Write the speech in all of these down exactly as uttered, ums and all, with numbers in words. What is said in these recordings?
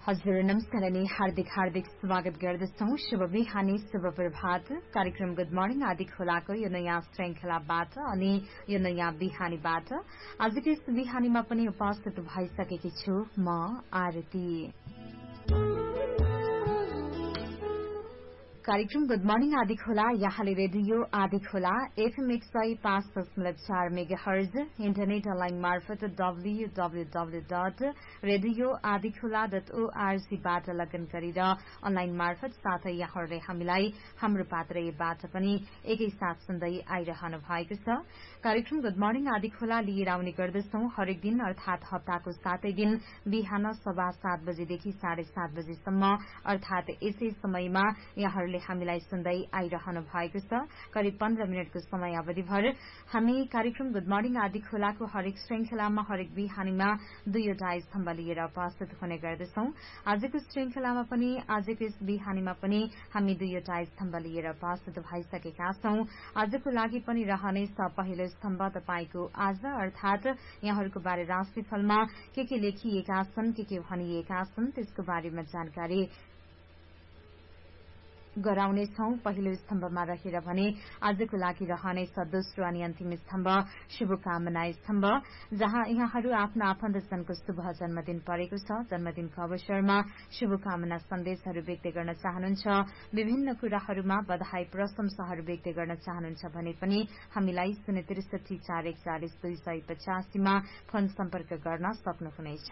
हजुर नमस्कार अनि हार्दिक हार्दिक स्वागत गर्दछौं। शुभ बिहानी, शुभ प्रभात। कार्यक्रम गुड मर्निङ आदि खोलाको यो नयाँ श्रृंखलाबाट अनि यो नयाँ बिहानीबाट आजको यस बिहानीमा पनि उपस्थित भइसकेकी छु म आरती। कार्यक्रम गुड मर्निङ आदि खोला यहाँले रेडियो आदि खोला एफएम एक सय पाँच दशमलव चार मेगा हर्ज इन्टरनेट अनलाइन मार्फत W W W dot radio आदि खोला डट ओआरजीबाट लगन गरेर अनलाइन मार्फत साथै यहाँहरूले हामीलाई हाम्रो पात्रबाट पनि एकैसाथ सुन्दै आइरहनु भएको छ। कार्यक्रम गुड मर्निङ आदि खोला लिएर आउने गर्दछौं हरेक दिन अर्थात हप्ताको सातै दिन बिहान सवा सात बजेदेखि साढे सात बजेसम्म अर्थात यसै समयमा यहाँहरूले हामीलाई सुन्दै आइरहनु भएको छ। करिब पन्ध्र मिनटको समय अवधिभर हामी कार्यक्रम गुड मर्निङ आदि खोलाको हरेक श्रृंखलामा हरेक बिहानीमा दुईवटा स्तम्भ लिएर उपस्थित हुने गर्दछौं। आजको श्रृंखलामा पनि आजको यस बिहानीमा पनि हामी दुईवटा स्तम्भ लिएर उपस्थित भइसकेका छौं। आजको लागि पनि रहनेछ पहिलो स्तम्भ तपाईको आज अर्थात यहाँहरूको बारे राशिफलमा के के लेखिएका छन्, के के भनिएका छन् त्यसको बारेमा जानकारी गराउनेछौं। पहिलो स्तम्भमा रहेर भने आजको लागि रहनेछ दोस्रो अनि अन्तिम स्तम्भ शुभकामना स्तम्भ, जहाँ यहाँहरू आफ्ना आफन्तजनको शुभ जन्मदिन परेको छ। जन्मदिनको अवसरमा शुभकामना सन्देशहरू व्यक्त गर्न चाहनुहुन्छ, विभिन्न कुराहरूमा बधाई प्रशंसाहरू व्यक्त गर्न चाहनुहुन्छ भने पनि हामीलाई शून्य त्रिसठी चार एकचालिस दुई सय पचासीमा फोन सम्पर्क गर्न सक्नुहुनेछ।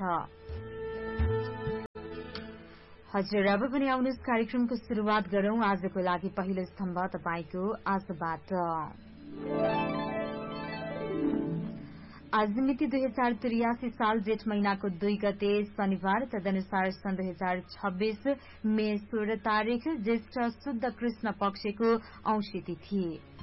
हजुर अब पनि आउनुहोस् कार्यक्रमको शुरूआत गरौं। आजको लागि पहिलो स्तम्भ तपाईको आजबाट। आज मिति दुई हजार त्रियासी साल जेठ महिनाको दुई गते शनिबार, तदनुसार सन् दुई हजार छब्बीस मे सोह्र तारीक ज्येष्ठ शुद्ध कृष्ण पक्षको औंशी तिथि।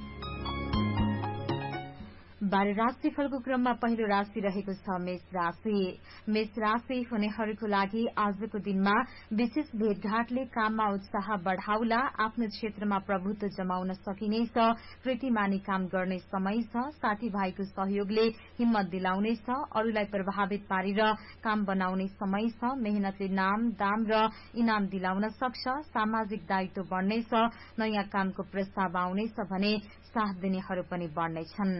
बाह्र राशिफलको क्रममा पहिलो राशि रहेको छ मेष राशि। मेष राशि हुनेहरूको लागि आजको दिनमा विशेष भेटघाटले काममा उत्साह बढ़ाउला, आफ्नो क्षेत्रमा प्रभुत्व जमाउन सकिनेछ, कृतिमानी काम गर्ने समय छ, साथीभाइको सहयोगले हिम्मत दिलाउनेछ, अरूलाई प्रभावित पारेर काम बनाउने समय छ, मेहनतले नाम दाम र इनाम दिलाउन सक्छ, सामाजिक दायित्व बढ्नेछ, नयाँ कामको प्रस्ताव आउनेछ भने साथ दिनेहरू पनि बढ्नेछन्।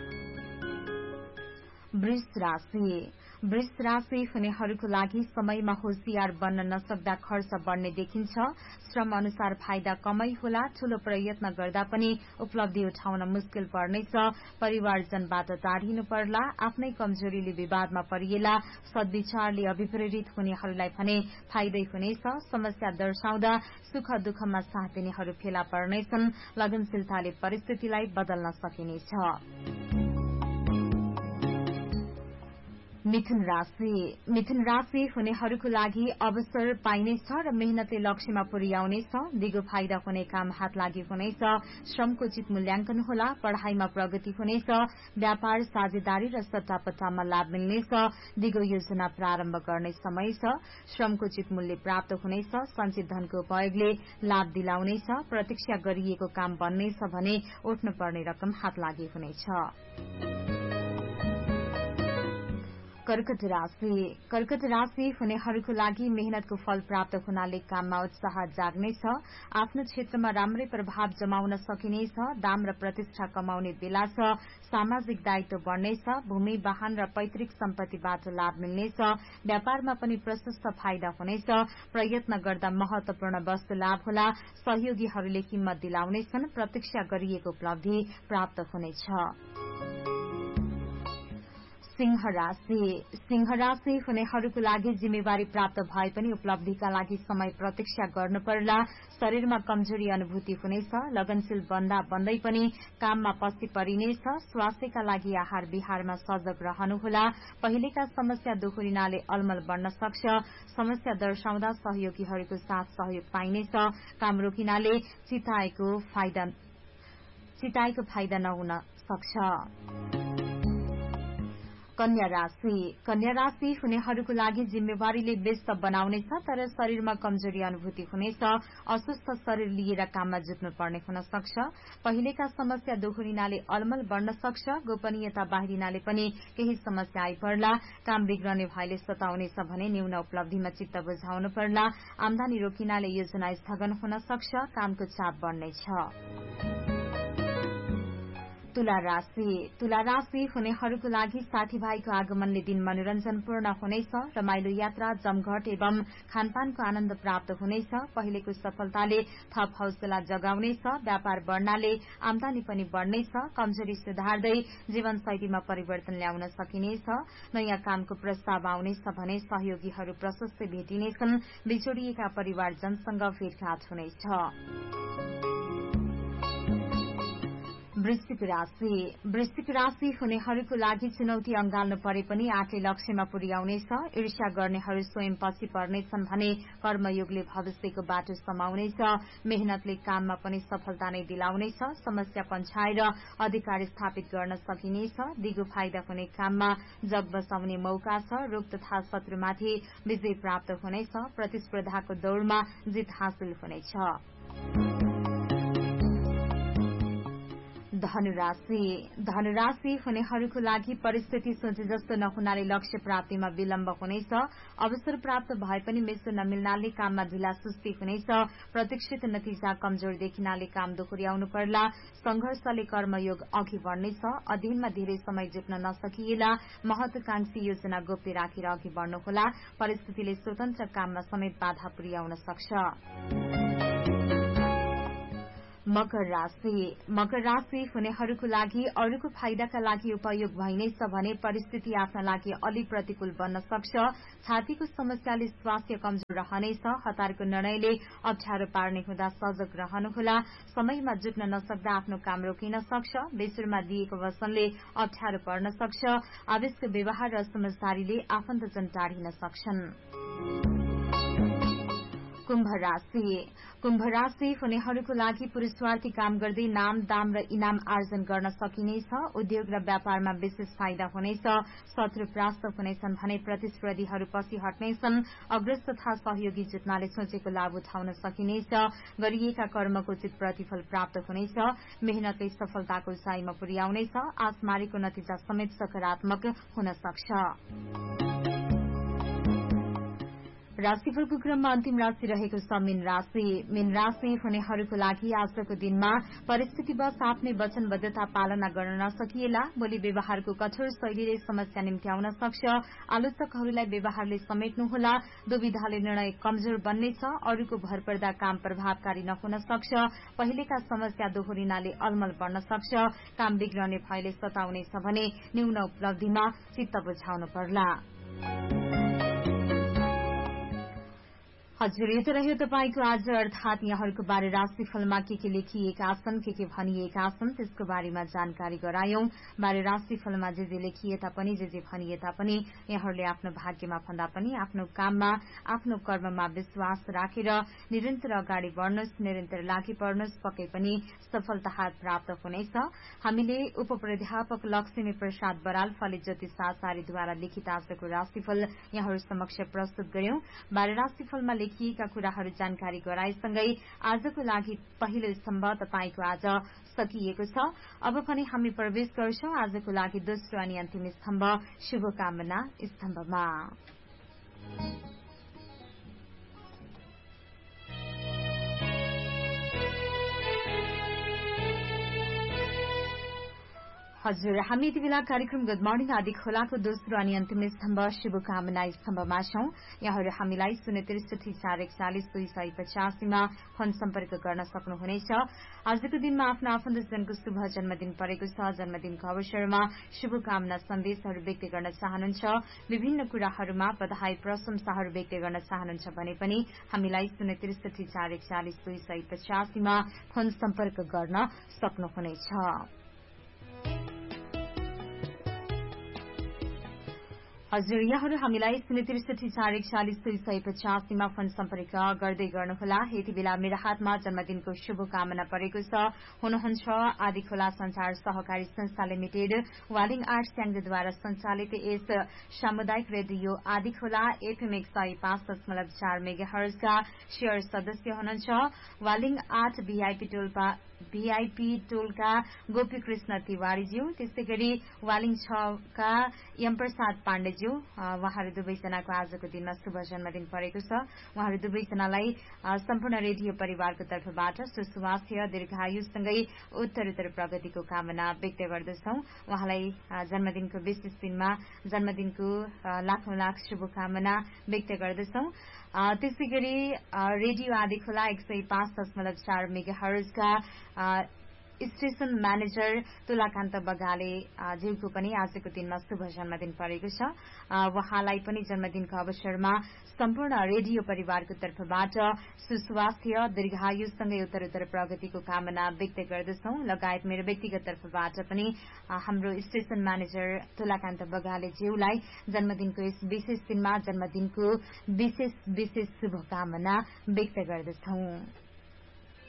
वृष राशि। वृष राशि हुनेहरूको लागि समयमा होशियार बन्न नसक्दा खर्च बढ़ने देखिन्छ। श्रम अनुसार फाइदा कमै होला, ठूलो प्रयत्न गर्दा पनि उपलब्धि उठाउन मुस्किल पर्नेछ, परिवारजनबाट टाढिनु पर्ला, आफ्नै कमजोरीले विवादमा परिएला, सद्विचारले अभिप्रेरित हुनेहरूलाई भने फाइदै हुनेछ, समस्या दर्शाउँदा सुख दुःखमा साथ दिनेहरू फेला पर्नेछन्, लगनशीलताले परिस्थितिलाई बदल्न सकिनेछ। मिथुन राशि। मिथुन राशि हुनेहरूको लागि अवसर पाइनेछ र मेहनतले लक्ष्यमा पुर्याउनेछ, दिगो फाइदा हुने काम हात लागि हुनेछ, श्रमको उचित मूल्याङ्कन होला, पढ़ाइमा प्रगति हुनेछ, व्यापार साझेदारी र सट्टापट्टामा लाभ मिल्नेछ, दिगो योजना प्रारम्भ गर्ने समय छ, श्रमको उचित मूल्य प्राप्त हुनेछ, सञ्चित धनको उपयोगले लाभ दिलाउनेछ, प्रतीक्षा गरिएको काम बन्नेछ भने उठ्नुपर्ने रकम हात लागि हुनेछ। कर्कट राशि। कर्कट राशि हुनेहरूको लागि मेहनतको फल प्राप्त हुनाले काममा उत्साह जाग्नेछ, आफ्नो क्षेत्रमा राम्रै प्रभाव जमाउन सकिनेछ, दाम र प्रतिष्ठा कमाउने बेला छ, सामाजिक दायित्व बढ्नेछ, भूमि वाहन र पैतृक सम्पत्तिबाट लाभ मिल्नेछ, व्यापारमा पनि प्रशस्त फाइदा हुनेछ, प्रयत्न गर्दा महत्वपूर्ण वस्तु लाभ होला, सहयोगीहरूले हिम्मत दिलाउनेछन्, प्रतीक्षा गरिएको उपलब्धि प्राप्त हुनेछ। सिंह राशि। सिंह राशि हुनेहरूको लागि जिम्मेवारी प्राप्त भए पनि उपलब्धिका लागि समय प्रतीक्षा गर्नु पर्ला, शरीरमा कमजोरी अनुभूति हुनेछ, लगनशील बन्दा बन्दै पनि काममा पछि परिनेछ, स्वास्थ्यका लागि आहार विहारमा सजग रहनुहोला, पहिलेका समस्या दोहोरिनाले अलमल बढ्न सक्छ, समस्या दर्शाउँदा सहयोगीहरूको साथ सहयोग पाइनेछ, काम रोकिनाले चिताएको फाइदा चिताएको फाइदा नहुन सक्छ। कन्या राशि कन्या राशि हुनेहरूको लागि जिम्मेवारीले व्यस्त बनाउनेछ, तर शरीरमा कमजोरी अनुभूति हुनेछ। अस्वस्थ शरीर लिएर काममा जुट्नुपर्ने हुन सक्छ। पहिलेका समस्या दोहोरिनाले अलमल बढ्न सक्छ। गोपनीयता बाहिरिनाले पनि केही समस्या आइपर्ला। काम बिग्रने भएले सताउनेछ भने न्यून उपलब्धिमा चित्त बुझाउनु पर्ला। आमदानी रोकिनाले योजना स्थगन हुन सक्छ। कामको चाप बढ्नेछ। तुला राशि तुला राशि हुनेहरूको लागि साथीभाइको आगमनले दिन मनोरञ्जनपूर्ण हुनेछ। रमाइलो यात्रा, जमघट एवं खानपानको आनन्द प्राप्त हुनेछ। पहिलेको सफलताले थप हौसला जगाउनेछ। व्यापार बढ्नाले आमदानी पनि बढ्नेछ। कमजोरी सुधार्दै जीवनशैलीमा परिवर्तन ल्याउन सकिनेछ। नयाँ कामको प्रस्ताव आउनेछ भने सहयोगीहरू प्रशस्तै भेटिनेछन्। बिछोडिएका परिवारजनसँग भेटघाट हुनेछ। वृश्चिक राशि वृश्चिक राशि हुनेहरूको लागि चुनौती अंगाल्नु परे पनि आफै लक्ष्यमा पुर्याउनेछ। ईर्ष्या गर्नेहरू स्वयं पछि पर्नेछन् भने कर्मयोगले भविष्यको बाटो समाउनेछ। मेहनतले काममा पनि सफलता नै दिलाउनेछ। समस्या पन्छाएर अधिकार स्थापित गर्न सकिनेछ। दिगो फाइदा हुने काममा जग बसाउने मौका छ। रोग तथा शत्रुमाथि विजय प्राप्त हुनेछ। प्रतिस्पर्धाको दौड़मा जित हासिल हुनेछ। धनुराशि धनुराशि हुनेहरूको लागि परिस्थिति सोचे जस्तो नहुनाले लक्ष्य प्राप्तिमा विलम्ब हुनेछ। अवसर प्राप्त भए पनि मेसो नमिल्नाले काममा ढिला सुस्ती हुनेछ। प्रतीक्षित नतिजा कमजोर देखिनाले काम दोहोर्याउनु पर्ला। संघर्षले कर्मयोग अघि बढ्नेछ। अध्ययनमा धेरै समय जुट्न नसकिएला महत्वाकांक्षी योजना गोप्य राखेर अघि बढ्नुहोला। परिस्थितिले स्वतन्त्र काममा समेत बाधा पुर्याउन सक्छ। मकर राशि मकर राशि हुनेहरूको लागि अरूको फाइदाका लागि उपयोग भइनेछ भने परिस्थिति आफ्ना लागि अलि प्रतिकूल बन्न सक्छ। छातीको समस्याले स्वास्थ्य कमजोर रहनेछ। हतारको निर्णयले अप्ठ्यारो पार्ने हुँदा सजग रहनुहोला। समयमा जुट्न नसक्दा आफ्नो काम रोकिन सक्छ। बेसुरमा दिएको वचनले अप्ठ्यारो पर्न सक्छ। आवेशको व्यवहार र समझदारीले आफन्तजन टाढिन सक्छन्। कुम्भ राशि कुम्भ राशि हुनेहरूको लागि पुरूषार्थी काम गर्दै नाम, दाम र इनाम आर्जन गर्न सकिनेछ। उद्योग र व्यापारमा विशेष फाइदा हुनेछ। शत्रु परास्त हुनेछन् भने प्रतिस्पर्धीहरू पछि हट्नेछन्। अग्रज तथा सहयोगी जुट्नाले सोचेको लाभ उठाउन सकिनेछ। गरिएका कर्मको उचित प्रतिफल प्राप्त हुनेछ। मेहनतले सफलताको उचाइमा पुर्याउनेछ। आशमारेको नतिजा समेत सकारात्मक हुन सक्छ। राशिफलको क्रममा अन्तिम राशि रहेको छ मीन राशि मीन राशि हुनेहरूको लागि आजको दिनमा परिस्थितिवश आफ्नै वचनबद्धता पालना गर्न नसकिएला। बोली व्यवहारको कठोर शैलीले समस्या निम्त्याउन सक्छ। आलोचकहरूलाई व्यवहारले समेट्नुहोला। दुविधाले निर्णय कमजोर बन्नेछ। अरूको भरपर्दा काम प्रभावकारी नहुन सक्छ। पहिलेका समस्या दोहोरिनाले अलमल बढ्न सक्छ। काम बिग्रने भएले सताउनेछ भने न्यून उपलब्धिमा चित्त बुझाउनु पर्ला। हजुर, यो त रह्यो तपाईँको आज अर्थात यहाँहरूको बारे राशिफलमा के के लेखिएका छन्, के के भनिएका छन् त्यसको बारेमा जानकारी गरायौं। बारे राशिफलमा जे जे लेखिए तापनि, जे जे भनिए तापनि यहाँहरूले आफ्नो भाग्यमा भन्दा पनि आफ्नो काममा, आफ्नो कर्ममा विश्वास राखेर निरन्तर अगाडि बढ्नुहोस्, निरन्तर लागि पर्नुहोस्, पक्कै पनि सफलता प्राप्त हुनेछ। हामीले उपप्राध्यापक लक्ष्मी प्रसाद बराल, फलित ज्योतिष आचार्यद्वारा लिखित आजको राशिफल यहाँहरू समक्ष प्रस्तुत गर्यौं। बारे राशिफलमा लेखिएका कुराहरू जानकारी गराएसँगै आजको लागि पहिलो स्तम्भ तपाईँको आज सकिएको छ। अब पनि हामी प्रवेश गर्छौं आजको लागि दोस्रो अनि अन्तिम स्तम्भ शुभकामना स्तम्भमा। हजुर, हामी यति बेला कार्यक्रम गुड मर्निङ आदि खोलाको दोस्रो अनि अन्तिम स्तम्भ शुभकामना स्तम्भमा छौं। यहाँहरू हामीलाई शून्य त्रिसठी चार एकचालिस दुई सय पचासीमा फोन सम्पर्क गर्न सक्नुहुनेछ। आजको दिनमा आफ्नो आफन्तजनको शुभ जन्मदिन परेको छ। जन्मदिनको अवसरमा शुभकामना सन्देशहरू व्यक्त गर्न चाहनुहुन्छ, विभिन्न कुराहरूमा बधाई प्रशंसाहरू व्यक्त गर्न चाहनुहुन्छ भने पनि हामीलाई शून्य त्रिसठी चार एकचालिस दुई सय पचासीमा फोन सम्पर्क गर्न सक्नुहुनेछ। हजुर, यहाँहरू हामीलाई शून्य त्रिसठी चार एकचालिस दुई सय पचासीमा फोन सम्पर्क गर्दै गर्नुहोला। यति बेला मेरा हातमा जन्मदिनको शुभकामना परेको छ। हुनुहुन्छ आदिखोला संचार सहकारी संस्था लिमिटेड वालिङ आठ स्याङ्जाद्वारा सञ्चालित यस सामुदायिक रेडियो आदिखोला एफएम एक सय पाँच दशमलव चार मेगा हर्जका शेयर सदस्य हुनुहुन्छ वालिङ आठ भीआईपी टोलपा भीआईपी टोलका गोपी कृष्ण तिवारीज्यू, त्यस्तै गरी वालिङ छका यमप्रसाद पाण्डेज्यू। उहाँहरू दुवैजनाको आजको दिनमा शुभ जन्मदिन परेको छ। उहाँहरू दुवैजनालाई सम्पूर्ण रेडियो परिवारको तर्फबाट सुस्वास्थ्य, दीर्घायुसँगै उत्तरोत्तर प्रगतिको कामना व्यक्त गर्दछौं। उहाँलाई जन्मदिनको विशेष दिनमा जन्मदिनको लाखौं लाख शुभकामना व्यक्त गर्दछौं। त्यसै गरी रेडियो आदिखोला एक सय पाँच दशमलव चार मेगा हर्जका स्टेशन म्यानेजर तुलाकान्त बगाले ज्यूको पनि आजको दिनमा शुभ जन्मदिन परेको छ। उहाँलाई पनि जन्मदिनको अवसरमा सम्पूर्ण रेडियो परिवारको तर्फबाट सुस्वास्थ्य, दीर्घायुसँगै उत्तरोत्तर प्रगतिको कामना व्यक्त गर्दछौं। लगायत मेरो व्यक्तिगत तर्फबाट पनि हाम्रो स्टेशन म्यानेजर तुलाकान्त बगाले ज्यूलाई जन्मदिनको यस विशेष दिनमा जन्मदिनको विशेष विशेष शुभकामना व्यक्त गर्दछौं।